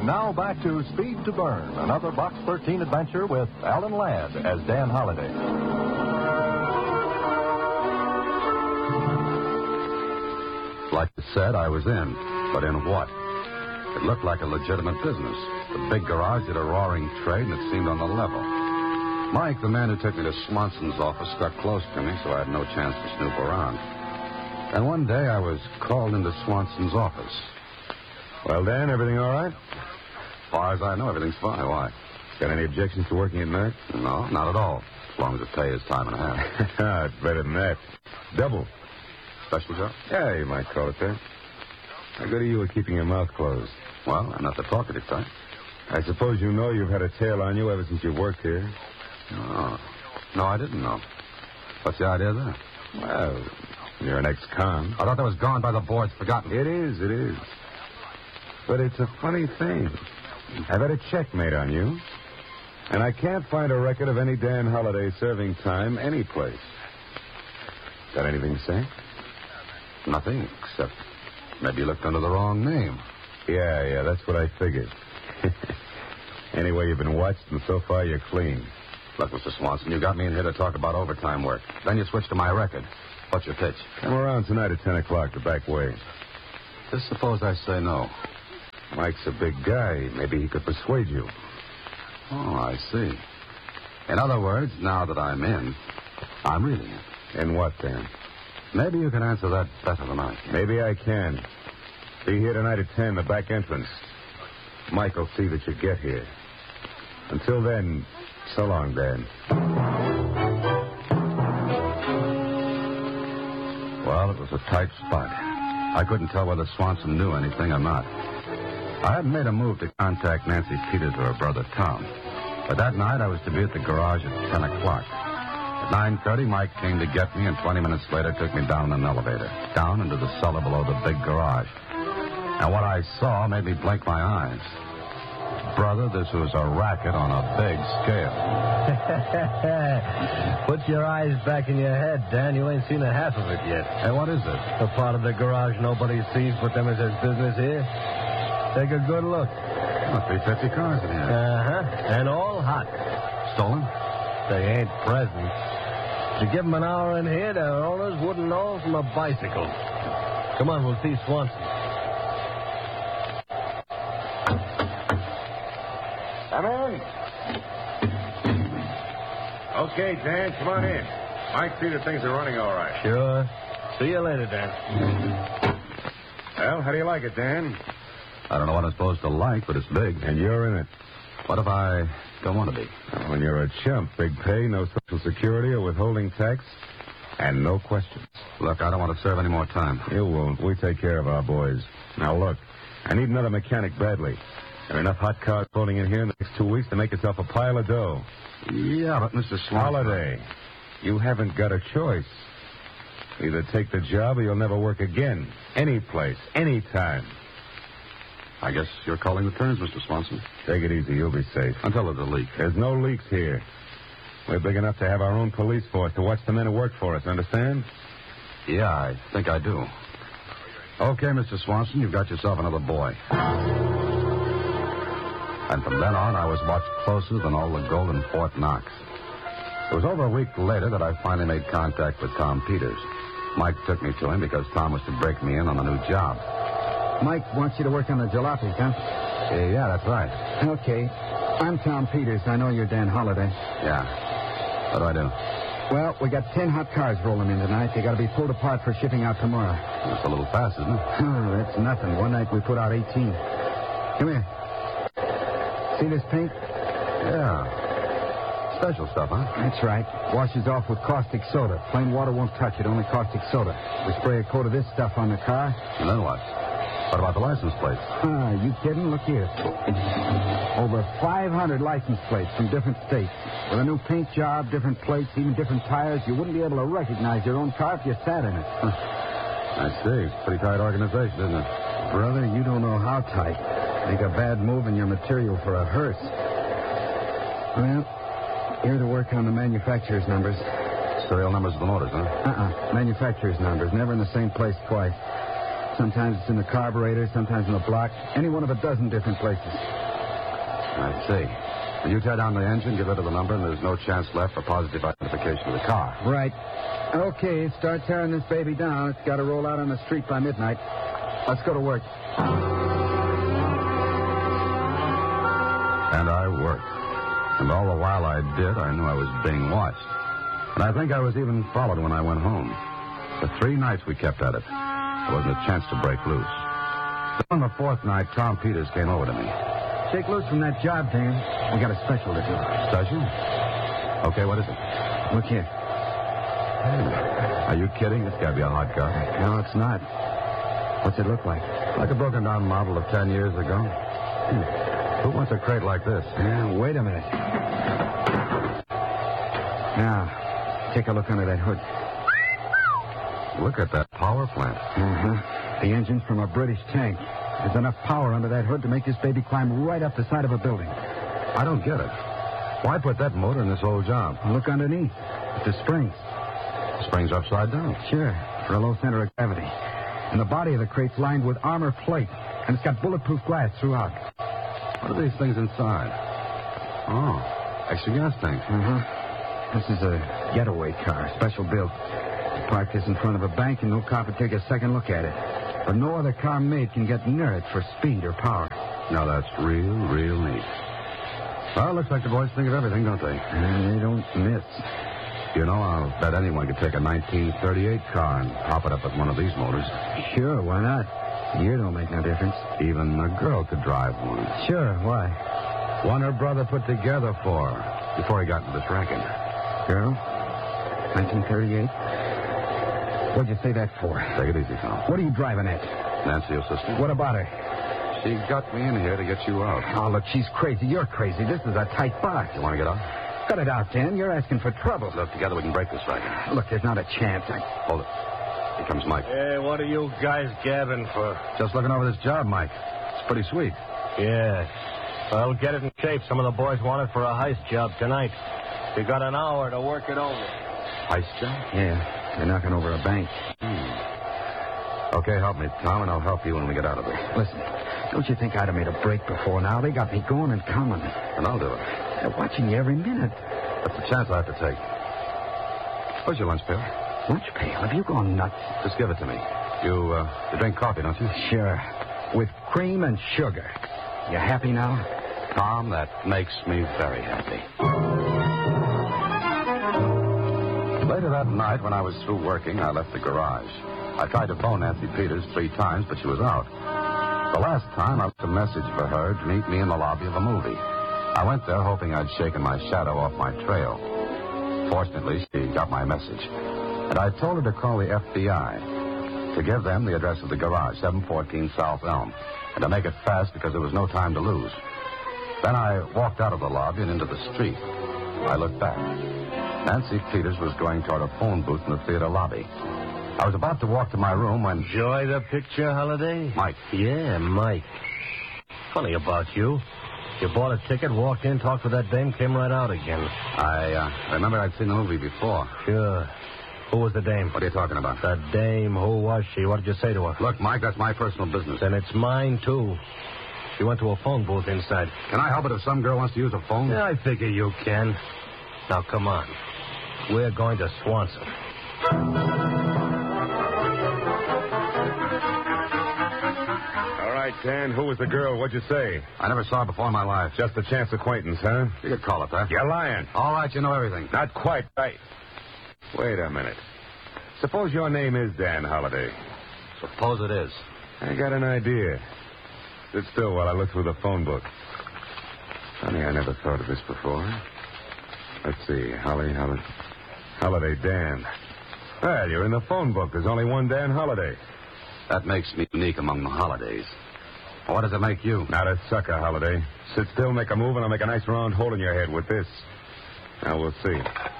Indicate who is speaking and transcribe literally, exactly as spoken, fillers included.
Speaker 1: And now back to Speed to Burn, another Box thirteen adventure with Alan Ladd as Dan Holliday.
Speaker 2: Like I said, I was in. But in what? It looked like a legitimate business. The big garage did a roaring trade, and it seemed on the level. Mike, the man who took me to Swanson's office, stuck close to me, so I had no chance to snoop around. And one day I was called into Swanson's office.
Speaker 3: Well, Dan, everything all right? As
Speaker 2: far as I know, everything's fine. Why?
Speaker 3: Got any objections to working at night?
Speaker 2: No, not at all. As long as the pay is time and a half.
Speaker 3: It's better than that. Double.
Speaker 2: Special job?
Speaker 3: Yeah, you might call it that. How good are you at keeping your mouth closed?
Speaker 2: Well, I'm not the talkative type.
Speaker 3: I suppose you know you've had a tail on you ever since you've worked here.
Speaker 2: No. No, I didn't know. What's the idea there?
Speaker 3: Well, you're an ex-con.
Speaker 2: I thought that was gone by the boards, forgotten.
Speaker 3: It is, it is. But it's a funny thing. I've had a checkmate on you, and I can't find a record of any Dan Holliday serving time anyplace. Got anything to say?
Speaker 2: Nothing, except maybe you looked under the wrong name.
Speaker 3: Yeah, yeah, that's what I figured. Anyway, you've been watched, and so far you're clean.
Speaker 2: Look, Mister Swanson, you got me in here to talk about overtime work. Then you switched to my record. What's your pitch?
Speaker 3: Come around tonight at ten o'clock, the back way.
Speaker 2: Just suppose I say no.
Speaker 3: Mike's a big guy. Maybe he could persuade you.
Speaker 2: Oh, I see. In other words, now that I'm in, I'm really in.
Speaker 3: In what, then?
Speaker 2: Maybe you can answer that better than I can.
Speaker 3: Maybe I can. Be here tonight at ten, the back entrance. Mike will see that you get here. Until then, so long, Dan.
Speaker 2: Well, it was a tight spot. I couldn't tell whether Swanson knew anything or not. I hadn't made a move to contact Nancy Peters or her brother Tom. But that night I was to be at the garage at ten o'clock. At nine thirty, Mike came to get me, and twenty minutes later took me down an elevator, down into the cellar below the big garage. And what I saw made me blink my eyes. Brother, this was a racket on a big scale.
Speaker 4: Put your eyes back in your head, Dan. You ain't seen a half of it yet.
Speaker 2: Hey, what is it?
Speaker 4: The part of the garage nobody sees but them as has business here. Take a good look.
Speaker 2: Must be fifty cars in here.
Speaker 4: Uh-huh. And all hot.
Speaker 2: Stolen?
Speaker 4: They ain't presents. If you give them an hour in here, their owners wouldn't know from a bicycle. Come on, we'll see Swanson.
Speaker 3: Come in. Okay, Dan, come on in. Mike see that things are running all right.
Speaker 4: Sure. See you later, Dan.
Speaker 3: Well, how do you like it, Dan?
Speaker 2: I don't know what I'm supposed to like, but it's big.
Speaker 3: And you're in it.
Speaker 2: What if I don't want to be?
Speaker 3: When you're a chump, big pay, no Social Security or withholding tax, and no questions.
Speaker 2: Look, I don't want to serve any more time.
Speaker 3: You won't. We take care of our boys. Now, look, I need another mechanic badly. There are enough hot cars floating in here in the next two weeks to make yourself a pile of dough.
Speaker 2: Yeah, but Mister Swanson...
Speaker 3: Holiday, you haven't got a choice. Either take the job or you'll never work again. Any place, any time.
Speaker 2: I guess you're calling the turns, Mister Swanson.
Speaker 3: Take it easy. You'll be safe.
Speaker 2: Until there's a leak.
Speaker 3: There's no leaks here. We're big enough to have our own police force to watch the men who work for us, understand?
Speaker 2: Yeah, I think I do. Okay, Mister Swanson, you've got yourself another boy. And from then on, I was watched closer than all the gold in Fort Knox. It was over a week later that I finally made contact with Tom Peters. Mike took me to him because Tom was to break me in on a new job.
Speaker 5: Mike wants you to work on the jalopies, huh?
Speaker 2: Uh, yeah, that's right.
Speaker 5: Okay. I'm Tom Peters. I know you're Dan Holliday.
Speaker 2: Yeah. What do I do?
Speaker 5: Well, we got ten hot cars rolling in tonight. They got to be pulled apart for shipping out tomorrow.
Speaker 2: That's a little fast, isn't it?
Speaker 5: Oh, that's nothing. One night we put out eighteen. Come here. See this paint?
Speaker 2: Yeah. Special stuff, huh?
Speaker 5: That's right. Washes off with caustic soda. Plain water won't touch it, only caustic soda. We spray a coat of this stuff on the car.
Speaker 2: And then what? What about the license plates?
Speaker 5: Ah, you kidding? Look here. Over five hundred license plates from different states. With a new paint job, different plates, even different tires. You wouldn't be able to recognize your own car if you sat in it.
Speaker 2: I see. It's a pretty tight organization, isn't it?
Speaker 5: Brother, you don't know how tight. Make a bad move and you're material for a hearse. Well, here to work on the manufacturer's numbers.
Speaker 2: Serial numbers of the motors, huh?
Speaker 5: Uh-uh. Manufacturer's numbers. Never in the same place twice. Sometimes it's in the carburetor, sometimes in the block. Any one of a dozen different places.
Speaker 2: I see. When you tear down the engine, get rid of the number, and there's no chance left for positive identification of the car.
Speaker 5: Right. Okay, start tearing this baby down. It's got to roll out on the street by midnight. Let's go to work.
Speaker 2: And I worked. And all the while I did, I knew I was being watched. And I think I was even followed when I went home. For three nights we kept at it. There wasn't a chance to break loose. Then on the fourth night, Tom Peters came over to me.
Speaker 5: Shake loose from that job, Dan. We got a special to do.
Speaker 2: Special? Okay, what is it?
Speaker 5: Look here.
Speaker 2: Are you kidding? It's got to be a hot car.
Speaker 5: No, it's not. What's it look like?
Speaker 2: Like a broken-down model of ten years ago. Hmm. Who wants a crate like this?
Speaker 5: Yeah, wait a minute. Now, take a look under that hood.
Speaker 2: Look at that power plant.
Speaker 5: Uh-huh. The engine's from a British tank. There's enough power under that hood to make this baby climb right up the side of a building.
Speaker 2: I don't get it. Why put that motor in this old job?
Speaker 5: Look underneath. At the springs.
Speaker 2: The springs are upside down.
Speaker 5: Sure, for a low center of gravity. And the body of the crate's lined with armor plate. And it's got bulletproof glass throughout.
Speaker 2: What are these things inside? Oh, extra gas tanks.
Speaker 5: Uh-huh. This is a getaway car, special built. Park this in front of a bank and no cop would take a second look at it. But no other car made can get near it for speed or power.
Speaker 2: Now, that's real, real neat. Well, looks like the boys think of everything, don't they?
Speaker 5: And they don't miss.
Speaker 2: You know, I'll bet anyone could take a nineteen thirty-eight car and pop it up with one of these motors.
Speaker 5: Sure, why not? Year don't make no difference.
Speaker 2: Even a girl could drive one.
Speaker 5: Sure, why?
Speaker 2: One her brother put together for her before he got into this racket.
Speaker 5: Girl? nineteen thirty-eight? What'd you say that for?
Speaker 2: Take it easy, Tom.
Speaker 5: What are you driving at?
Speaker 2: Nancy, your sister.
Speaker 5: What about her?
Speaker 2: She got me in here to get you out.
Speaker 5: Oh, look, she's crazy. You're crazy. This is a tight box.
Speaker 2: You want to get out?
Speaker 5: Cut it out, Dan. You're asking for trouble.
Speaker 2: Look, together we can break this racket.
Speaker 5: Look, there's not a chance. I...
Speaker 2: Hold it. Here comes Mike.
Speaker 4: Hey, what are you guys gabbing for?
Speaker 2: Just looking over this job, Mike. It's pretty sweet.
Speaker 4: Yeah. Well, get it in shape. Some of the boys want it for a heist job tonight. You got an hour to work it over.
Speaker 2: Heist job?
Speaker 5: Yeah. They're knocking over a bank.
Speaker 2: Hmm. Okay, help me, Tom, and I'll help you when we get out of there.
Speaker 5: Listen, don't you think I'd have made a break before now? They got me going and coming.
Speaker 2: And I'll do it.
Speaker 5: They're watching you every minute.
Speaker 2: That's the chance I have to take. Where's your lunch pail?
Speaker 5: Lunch pail? Have you gone nuts?
Speaker 2: Just give it to me. You, uh, you drink coffee, don't you?
Speaker 5: Sure. With cream and sugar. You happy now?
Speaker 2: Tom, that makes me very happy. Later that night, when I was through working, I left the garage. I tried to phone Nancy Peters three times, but she was out. The last time, I left a message for her to meet me in the lobby of a movie. I went there hoping I'd shaken my shadow off my trail. Fortunately, she got my message. And I told her to call the F B I, to give them the address of the garage, seven fourteen South Elm, and to make it fast because there was no time to lose. Then I walked out of the lobby and into the street. I looked back. Nancy Peters was going toward a phone booth in the theater lobby. I was about to walk to my room when...
Speaker 4: Enjoy the picture, Holiday?
Speaker 2: Mike.
Speaker 4: Yeah, Mike. Funny about you. You bought a ticket, walked in, talked with that dame, came right out again.
Speaker 2: I uh, remember I'd seen the movie before.
Speaker 4: Sure. Who was the dame?
Speaker 2: What are you talking about?
Speaker 4: The dame. Who was she? What did you say to her?
Speaker 2: Look, Mike, that's my personal business.
Speaker 4: Then it's mine, too. She went to a phone booth inside.
Speaker 2: Can I help it if some girl wants to use a phone?
Speaker 4: Yeah, I figure you can. Now, come on. We're going to Swanson.
Speaker 3: All right, Dan, who was the girl? What'd you say?
Speaker 2: I never saw her before in my life.
Speaker 3: Just a chance acquaintance, huh?
Speaker 2: You could call it that.
Speaker 3: You're lying.
Speaker 2: All right, you know everything.
Speaker 3: Not quite right. Wait a minute. Suppose your name is Dan Holliday.
Speaker 2: Suppose it is.
Speaker 3: I got an idea. Sit still while I look through the phone book. Funny, I never thought of this before. Let's see. Holly, Holly, Holiday Dan. Well, you're in the phone book. There's only one Dan Holiday.
Speaker 2: That makes me unique among the holidays. What does it make you?
Speaker 3: Not a sucker, Holiday. Sit still, make a move, and I'll make a nice round hole in your head with this. Now, we'll see.